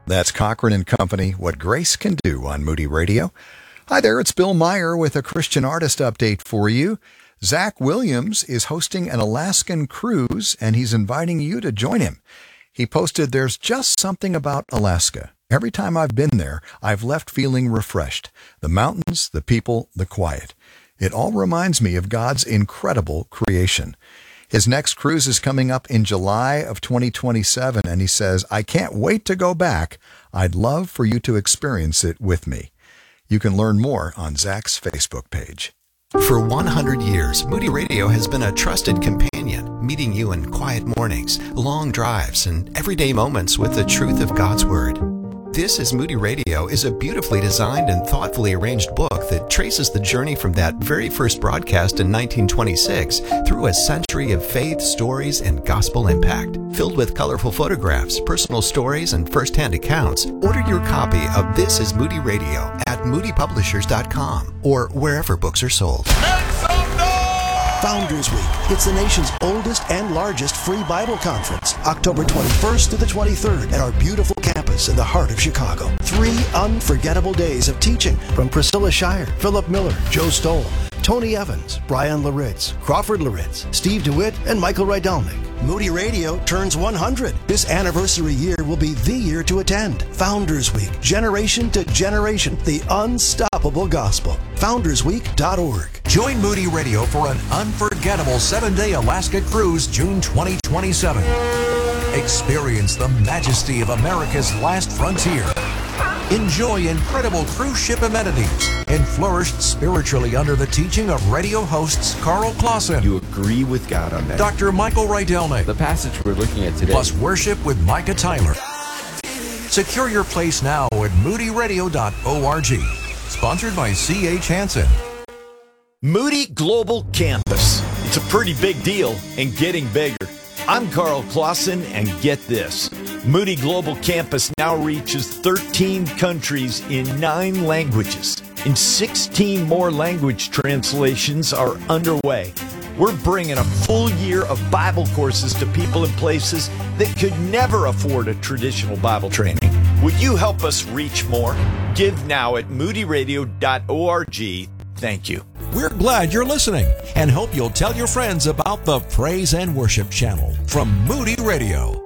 That's Cochran and Company, What Grace Can Do on Moody Radio. Hi there, it's Bill Meyer with a Christian artist update for you. Zach Williams is hosting an Alaskan cruise, and he's inviting you to join him. He posted, "There's just something about Alaska. Every time I've been there, I've left feeling refreshed. The mountains, the people, the quiet. It all reminds me of God's incredible creation." His next cruise is coming up in July of 2027, and he says, "I can't wait to go back. I'd love for you to experience it with me." You can learn more on Zach's Facebook page. For 100 years, Moody Radio has been a trusted companion, meeting you in quiet mornings, long drives, and everyday moments with the truth of God's Word. This is Moody Radio is a beautifully designed and thoughtfully arranged book that traces the journey from that very first broadcast in 1926 through a century of faith, stories, and gospel impact. Filled with colorful photographs, personal stories, and first-hand accounts, order your copy of This is Moody Radio at moodypublishers.com or wherever books are sold. Founders Week. It's the nation's oldest and largest free Bible conference, October 21st to the 23rd at our beautiful campus in the heart of Chicago. 3 unforgettable days of teaching from Priscilla Shire, Philip Miller, Joe Stoll, Tony Evans, Brian Laritz, Crawford Laritz, Steve DeWitt, and Michael Rydelnik. Moody Radio turns 100. This anniversary year will be the year to attend. Founders Week, generation to generation, the unstoppable gospel. FoundersWeek.org. Join Moody Radio for an unforgettable 7-day Alaska cruise, June 2027. Experience the majesty of America's last frontier. Enjoy incredible cruise ship amenities and flourish spiritually under the teaching of radio hosts Carl Clausen. You agree with God on that. Dr. Michael Rydelnik. The passage we're looking at today. Plus worship with Micah Tyler. Secure your place now at moodyradio.org. Sponsored by C.H. Hansen. Moody Global Campus. It's a pretty big deal and getting bigger. I'm Carl Clausen, and get this. Moody Global Campus now reaches 13 countries in 9 languages, and 16 more language translations are underway. We're bringing a full year of Bible courses to people in places that could never afford a traditional Bible training. Would you help us reach more? Give now at moodyradio.org. Thank you. We're glad you're listening and hope you'll tell your friends about the Praise and Worship channel from Moody Radio.